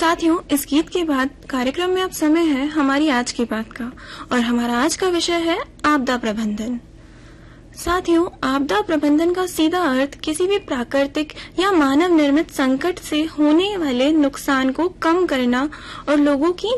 साथियों, इस गीत के बाद कार्यक्रम में अब समय है हमारी आज की बात का, और हमारा आज का विषय है आपदा प्रबंधन। साथियों, आपदा प्रबंधन का सीधा अर्थ किसी भी प्राकृतिक या मानव निर्मित संकट से होने वाले नुकसान को कम करना और लोगों की